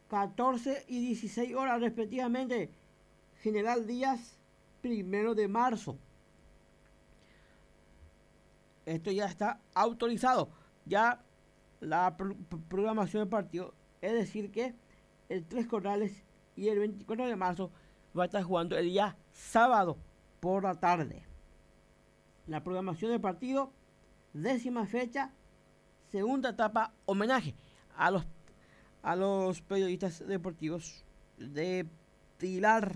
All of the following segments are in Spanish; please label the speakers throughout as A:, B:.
A: 14 y 16 horas respectivamente. General Díaz, 1 de marzo. Esto ya está autorizado. Ya la programación del partido. Es decir que el Tres Corrales y el 24 de marzo va a estar jugando el día sábado por la tarde. La programación del partido, 10ª fecha, segunda etapa, homenaje a los periodistas deportivos de Pilar.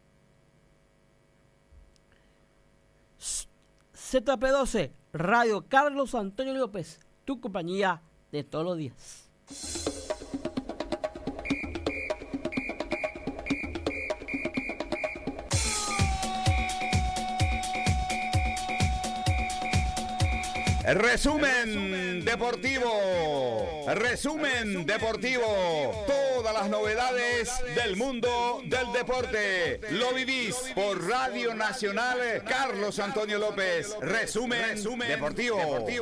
A: ZP12, Radio Carlos Antonio López, tu compañía de todos los días.
B: Resumen deportivo. Resumen deportivo. Todas las novedades del mundo del deporte. Lo vivís por Radio Nacional Carlos Antonio López. Resumen deportivo.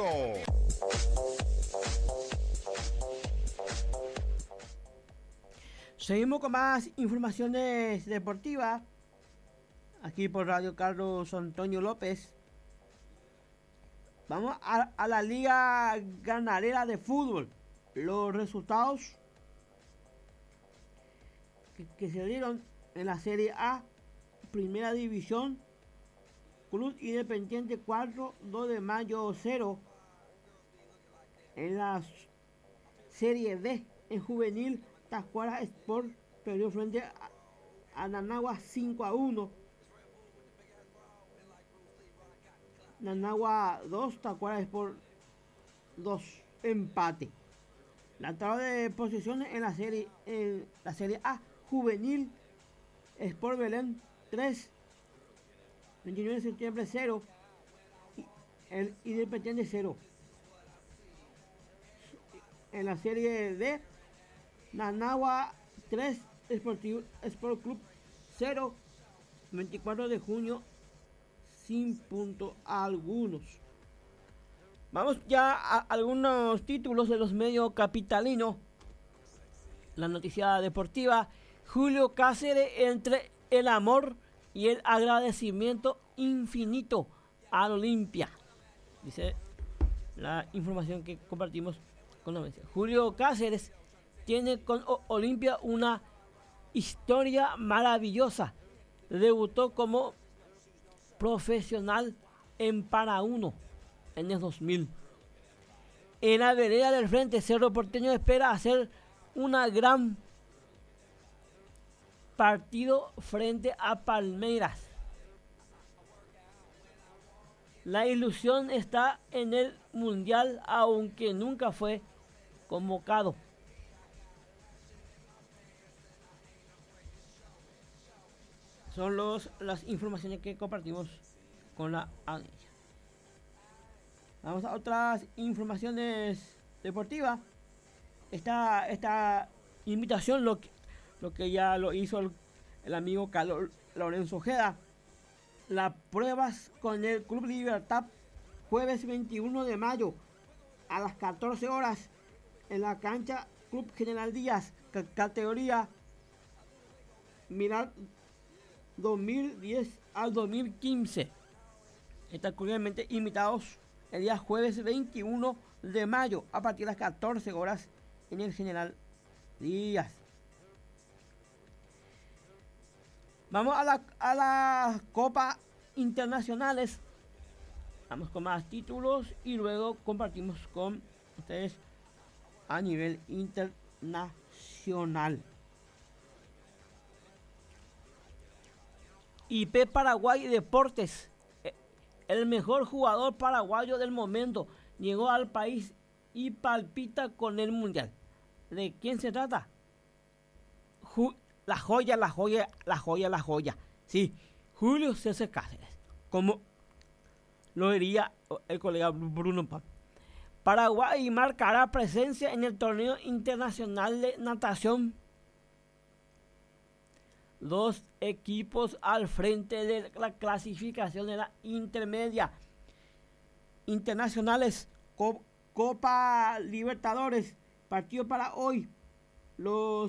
A: Seguimos con más informaciones deportivas aquí por Radio Carlos Antonio López. Vamos a la Liga Ganadera de Fútbol. Los resultados que se dieron en la Serie A, Primera División. Club Independiente 4, 2 de mayo 0. En la Serie D, en Juvenil, Tacuara Sport perdió frente a Nanagua 5-1. Nanagua 2, Tacuara Sport 2, empate. La tabla de posiciones en la serie A, Juvenil, Sport Belén 3, 29 de septiembre 0, el Independiente 0. En la serie D, Nanagua 3, Sport Club 0, 24 de junio sin punto algunos. Vamos ya a algunos títulos de los medios capitalinos. La noticia deportiva: Julio Cáceres, entre el amor y el agradecimiento infinito al Olimpia. Dice la información que compartimos con la audiencia. Julio Cáceres tiene con Olimpia una historia maravillosa. Debutó como profesional en Para Uno en el 2000. En la vereda del frente, Cerro Porteño espera hacer una gran partido frente a Palmeiras. La ilusión está en el Mundial, aunque nunca fue convocado. Son las informaciones que compartimos con la audiencia. Vamos a otras informaciones deportivas. Esta invitación lo que ya lo hizo el amigo Carlos Lorenzo Ojeda. Las pruebas con el Club Libertad, jueves 21 de mayo a las 14 horas en la cancha Club General Díaz, categoría Mirar 2010 al 2015. Están cordialmente invitados el día jueves 21 de mayo a partir de las 14 horas en el General Díaz. Vamos a la Copa Internacionales. Vamos con más títulos y luego compartimos con ustedes a nivel internacional. IP Paraguay Deportes, el mejor jugador paraguayo del momento, llegó al país y palpita con el Mundial. ¿De quién se trata? La joya. Sí, Julio César Cáceres, como lo diría el colega Bruno Paz. Paraguay marcará presencia en el torneo internacional de natación. 2 equipos al frente de la clasificación de la intermedia. Internacionales, Copa Libertadores, partido para hoy. Los